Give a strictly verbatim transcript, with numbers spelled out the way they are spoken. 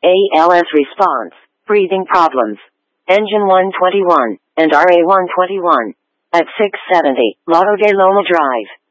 A L S response, breathing problems. Engine one twenty-one, and R A one twenty-one. At six seventy, Lago de Loma Drive.